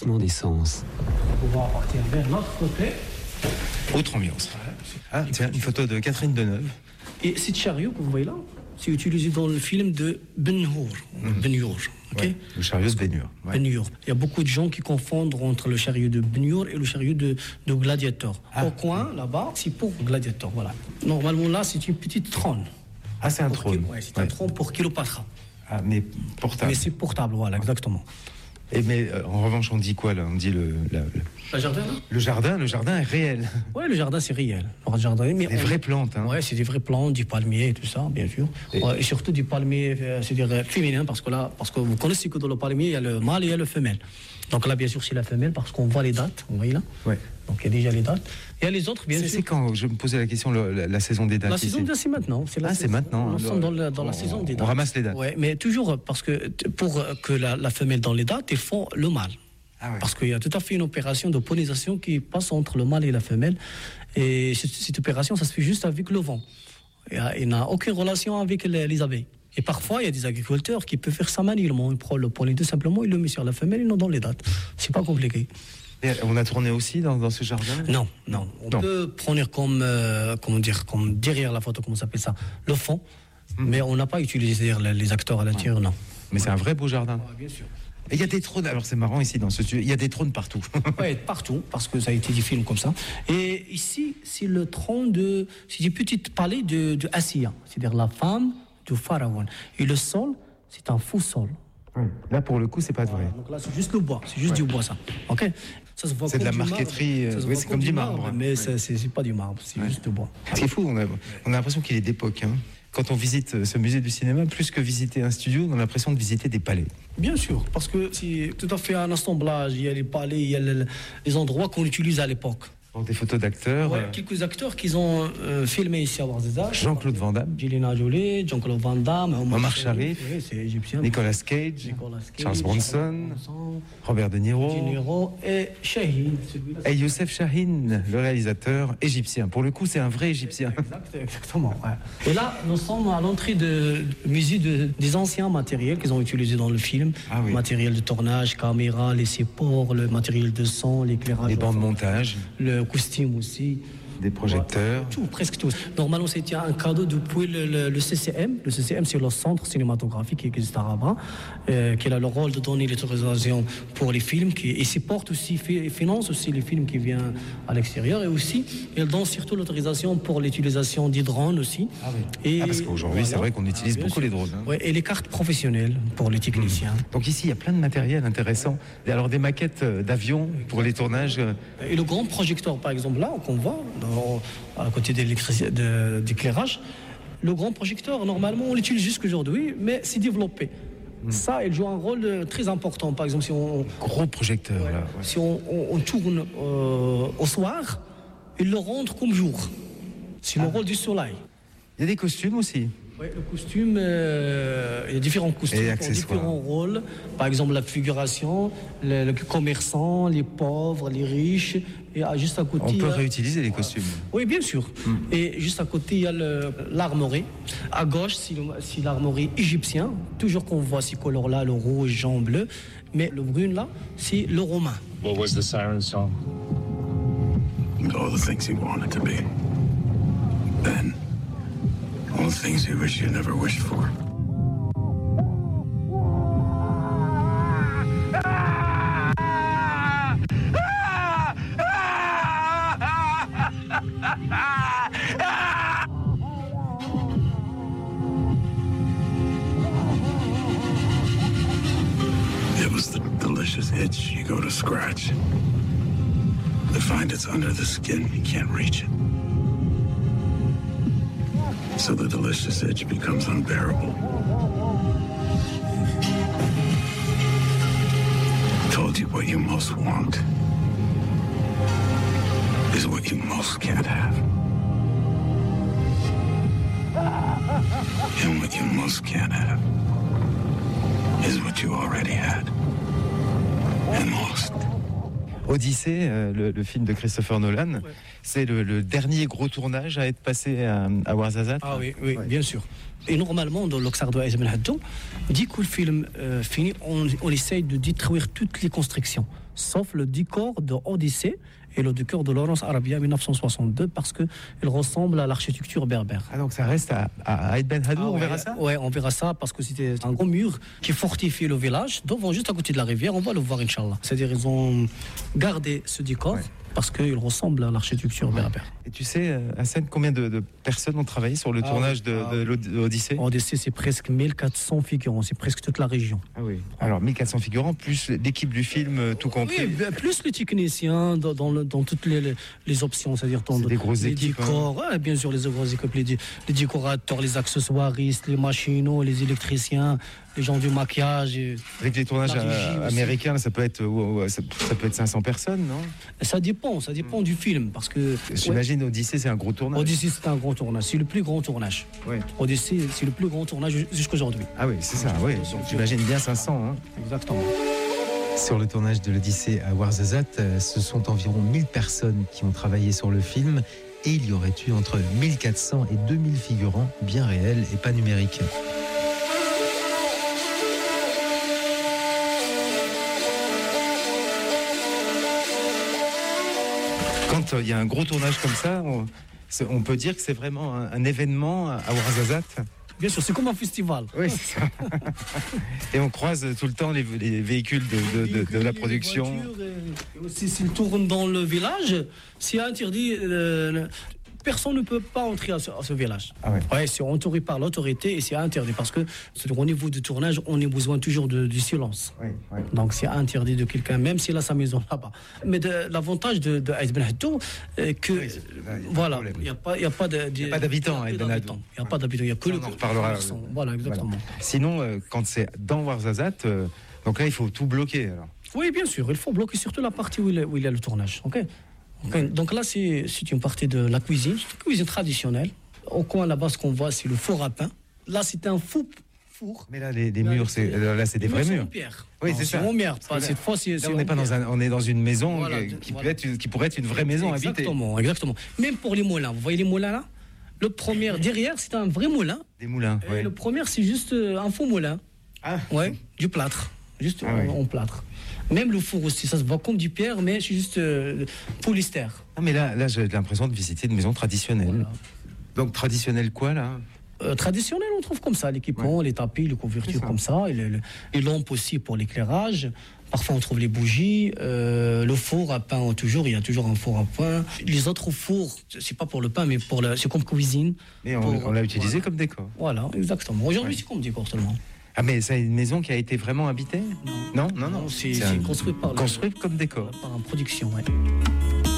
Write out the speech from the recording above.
rapprochement des sens. On va partir vers l'autre côté. Autre ambiance. Ah, tiens, une photo de Catherine Deneuve. Et cette chariot que vous voyez là, c'est utilisé dans le film de Ben Hur. Ben Hur, ok? Ouais, le chariot de Ben Hur. Ouais. Ben Hur. Il y a beaucoup de gens qui confondent entre le chariot de Ben Hur et le chariot de Gladiator. Au coin, là-bas, c'est pour Gladiator, voilà. Normalement, là, c'est une petite trône. Ah, c'est un trône. Ouais, c'est un trône pour Cléopâtre. Ah, mais portable. Mais c'est portable, voilà, exactement. Et mais en revanche, on dit quoi là? On dit le jardin là? Le jardin est réel. Oui, le jardin c'est réel. Le jardin, mais des vraies plantes. Hein. Oui, c'est des vraies plantes, du palmier et tout ça, bien sûr. Et surtout du palmier, c'est-à-dire féminin, parce que vous connaissez que dans le palmier, il y a le mâle et il y a le femelle. Donc là, bien sûr, c'est la femelle, parce qu'on voit les dates, vous voyez là? Ouais. Donc il y a déjà les dates. Il y a les autres, bien sûr. C'est quand? Je me posais la question, la saison des dates. La saison des dates, c'est maintenant. C'est maintenant. Nous sommes dans la saison des dates. On ramasse les dates. Oui, mais toujours, parce que pour que la femelle dans les dates, il faut le mâle. Ah ouais. Parce qu'il y a tout à fait une opération de pollinisation qui passe entre le mâle et la femelle. Et cette opération, ça se fait juste avec le vent. Il n'a aucune relation avec les abeilles. Et parfois, il y a des agriculteurs qui peuvent faire ça manuellement. Ils prennent le pollen tout simplement, ils le mettent sur la femelle, ils l'ont dans les dates. C'est pas compliqué. Et on a tourné aussi dans ce jardin? Non. On peut prendre comme derrière la photo, comment ça s'appelle ça, le fond. Mais on n'a pas utilisé les acteurs à l'intérieur, non. Mais c'est un vrai beau jardin. Ouais, bien sûr. Et il y a des trônes, alors c'est marrant ici dans ce studio, il y a des trônes partout. Oui, partout, parce que ça a été des films comme ça. Et ici, c'est le trône c'est du petit palais de Assia, c'est-à-dire la femme du pharaon. Et le sol, c'est un faux sol. Oui. Là, pour le coup, c'est pas vrai. Donc là, c'est juste le bois, c'est juste du bois, ça. Ok. Ça se voit c'est de la marqueterie, c'est comme du marbre. Mais c'est pas du marbre, c'est juste du bois. C'est fou, on a l'impression qu'il est d'époque. Hein. Quand on visite ce musée du cinéma, plus que visiter un studio, on a l'impression de visiter des palais. Bien sûr, parce que c'est tout à fait un assemblage. Il y a les palais, il y a les endroits qu'on utilise à l'époque. Donc des photos d'acteurs. Ouais, quelques acteurs qui ont filmé ici à Ouarzazate. Jean-Claude Van Damme. Angelina Jolie, Jean-Claude Van Damme, Omar Sharif, oui, c'est égyptien. Nicolas Cage, Charles Bronson, Robert De Niro et Shahin. Et Youssef Chahine, le réalisateur égyptien. Pour le coup, c'est un vrai égyptien. Exactement. Ouais. Et là, nous sommes à l'entrée du musée des anciens matériels qu'ils ont utilisés dans le film. Ah oui. Matériel de tournage, caméra, les supports, le matériel de son, l'éclairage. Les bancs de montage. Le costume aussi. Des projecteurs. Tout, presque tout. Normalement, c'était un cadeau depuis le CCM. Le CCM, c'est le centre cinématographique qui existe à Rabat, qui a le rôle de donner l'autorisation pour les films, et supporte aussi, finance aussi les films qui viennent à l'extérieur, et aussi, il donne surtout l'autorisation pour l'utilisation des drones aussi. Ah oui. Parce qu'aujourd'hui, c'est vrai qu'on utilise beaucoup les drones. Hein. Ouais, et les cartes professionnelles pour les techniciens. Donc ici, il y a plein de matériel intéressant. Et alors des maquettes d'avions pour les tournages. Et le grand projecteur, par exemple, là, qu'on voit, à côté d'éclairage, le grand projecteur, normalement, on l'utilise jusqu'aujourd'hui, mais c'est développé. Ça, il joue un rôle très important. Par exemple, si on... Gros projecteur, là. Ouais. Si on tourne au soir, il le rend comme jour. C'est le rôle du soleil. Il y a des costumes aussi. Oui, le costume, il y a différents costumes pour différents rôles. Par exemple, la figuration, le commerçant, les pauvres, les riches. Et juste à côté, on peut réutiliser les costumes. Oui, bien sûr. Et juste à côté, il y a l'armoirie. À gauche, c'est l'armoirie égyptien. Toujours qu'on voit ces couleurs-là, le rouge, jaune, bleu. Mais le brun, là, c'est le romain. What was the siren song? All the things you wanted to be. Then, all the things you wish you never wished for. It was the delicious itch you go to scratch. To find it's under the skin, you can't reach it. So the delicious itch becomes unbearable. I told you what you most want is what you most can't have. And what you most can't have is what you already had and lost. Odyssée, le film de Christopher Nolan, c'est le dernier gros tournage à être passé à Ouarzazate. Ah oui, bien sûr. Et normalement, dans l'Oxardo Aïs Ben Haddou, dès que le film finit, on essaye de détruire toutes les constructions. sauf le décor de Odyssée et le décor de Lawrence Arabia 1962 parce qu'il ressemble à l'architecture berbère. Ah, donc ça reste à Aït Ben Haddou, on verra ça? Ouais, on verra ça parce que c'était un gros mur qui fortifiait le village, devant, juste à côté de la rivière. On va le voir, Inch'Allah. C'est-à-dire ils ont gardé ce décor parce qu'il ressemble à l'architecture berbère. Et tu sais, Hassan, combien de personnes ont travaillé sur le tournage de l'Odyssée? Odyssée, c'est presque 1400 figurants, c'est presque toute la région. Ah oui. Alors 1400 figurants, plus l'équipe du film tout compris. Oui, plus les techniciens dans toutes les options, c'est-à-dire dans des grosses les équipes, décors, ouais, bien sûr les grosses équipes, les décorateurs, les accessoiristes, les machinaux, les électriciens, les gens du maquillage. Avec les tournages américains, ça peut être 500 personnes, non? Ça dépend du film, parce que j'imagine Odyssée, c'est un gros tournage. Odyssée, c'est un gros tournage, c'est le plus grand tournage. Ouais. Odyssée, c'est le plus grand tournage jusqu'aujourd'hui. Ah oui, c'est ça, oui. Donc j'imagine bien 500. Hein. Exactement. Sur le tournage de l'Odyssée à Ouarzazate, ce sont environ 1000 personnes qui ont travaillé sur le film et il y aurait eu entre 1400 et 2000 figurants bien réels et pas numériques. Quand il y a un gros tournage comme ça, on peut dire que c'est vraiment un événement à Ouarzazate. Bien sûr, c'est comme un festival. Oui, c'est ça. Et on croise tout le temps les véhicules de la production. Les voitures, et aussi, s'ils tournent dans le village, c'est interdit. Personne ne peut pas entrer à ce village. Ah ouais. Ouais, c'est entouré par l'autorité et c'est interdit parce que au niveau du tournage, on a besoin toujours du silence. Oui, oui. Donc c'est interdit de quelqu'un, même s'il a sa maison là-bas. Mais l'avantage de Aït Ben Haddou, que voilà, il n'y a pas d'habitants à Aït Ben Haddou. Il n'y a pas d'habitants, il n'y a que le. On en reparlera. Voilà, exactement. Voilà. Sinon, quand c'est dans Ouarzazate, donc là il faut tout bloquer. Alors. Oui, bien sûr, il faut bloquer surtout la partie où il y a le tournage. Ok. Donc là, c'est une partie de la cuisine, c'est une cuisine traditionnelle. Au coin là-bas, ce qu'on voit, c'est le four à pain. Là, c'est un four. Mais là, les murs, c'est des vrais murs. En pierre. Oui, non, c'est ça. En pierre. Cette fois, on n'est pas on est dans une maison voilà, qui pourrait être une vraie maison habitée. Exactement. Même pour les moulins. Vous voyez les moulins là? Le premier derrière, c'est un vrai moulin. Des moulins. Et le premier, c'est juste un faux moulin. Ah. Ouais, du plâtre. Juste en plâtre. Même le four aussi, ça se voit comme du pierre, mais c'est juste polystère. Ah, mais là, j'ai l'impression de visiter une maison traditionnelle. Voilà. Donc, traditionnelle quoi, là? Traditionnel, on trouve comme ça, l'équipement, les tapis, les couvertures comme ça, et les lampes aussi pour l'éclairage. Parfois, on trouve les bougies, le four à pain, il y a toujours un four à pain. Les autres fours, c'est pas pour le pain, mais c'est comme cuisine. Mais on l'a utilisé comme décor. Voilà, exactement. Aujourd'hui, c'est comme décor seulement. Ah, mais c'est une maison qui a été vraiment habitée? Non. C'est construit construit comme décor. Par une production, ouais.